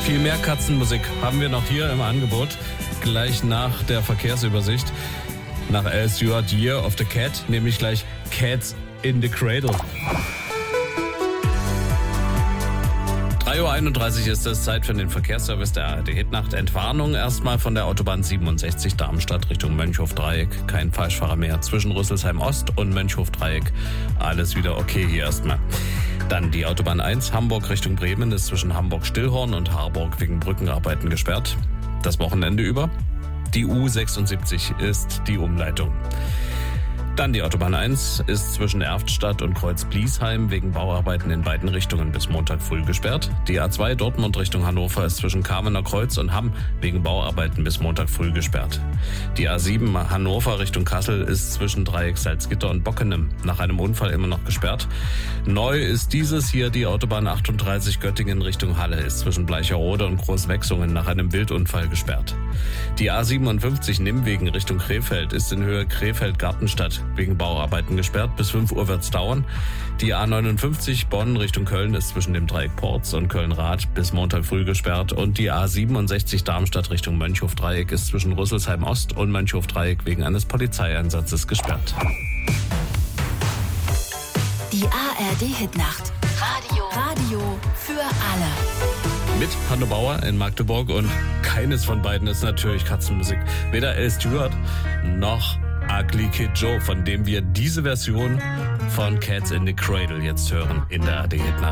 Viel mehr Katzenmusik haben wir noch hier im Angebot. Gleich nach der Verkehrsübersicht. Nach Al Stewart Year of the Cat, nämlich gleich Cats in the Cradle. 3.31 Uhr ist es, Zeit für den Verkehrsservice der ARD Hitnacht. Entwarnung erstmal von der Autobahn 67 Darmstadt Richtung Mönchhof-Dreieck. Kein Falschfahrer mehr zwischen Rüsselsheim Ost und Mönchhof-Dreieck. Alles wieder okay hier erstmal. Dann die Autobahn 1 Hamburg Richtung Bremen ist zwischen Hamburg-Stillhorn und Harburg wegen Brückenarbeiten gesperrt. Das Wochenende über. Die U76 ist die Umleitung. Dann die Autobahn 1 ist zwischen Erftstadt und Kreuz-Bliesheim wegen Bauarbeiten in beiden Richtungen bis Montag früh gesperrt. Die A2 Dortmund Richtung Hannover ist zwischen Kamener Kreuz und Hamm wegen Bauarbeiten bis Montag früh gesperrt. Die A7 Hannover Richtung Kassel ist zwischen Dreieck Salzgitter und Bockenem nach einem Unfall immer noch gesperrt. Neu ist dieses hier die Autobahn 38 Göttingen Richtung Halle ist zwischen Bleicherode und Großwechsungen nach einem Wildunfall gesperrt. Die A57 Nimwegen Richtung Krefeld ist in Höhe Krefeld-Gartenstadt wegen Bauarbeiten gesperrt. Bis 5 Uhr wird's dauern. Die A59 Bonn Richtung Köln ist zwischen dem Dreieck Porz und Köln-Rath bis Montag früh gesperrt. Und die A67 Darmstadt Richtung Mönchhof-Dreieck ist zwischen Rüsselsheim Ost und Mönchhof-Dreieck wegen eines Polizeieinsatzes gesperrt. Die ARD Hitnacht. Radio für alle. Mit Hanno Bauer in Magdeburg und keines von beiden ist natürlich Katzenmusik. Weder Al Stewart noch Ugly Kid Joe, von dem wir diese Version von Cats in the Cradle jetzt hören in der ARD Hitnacht.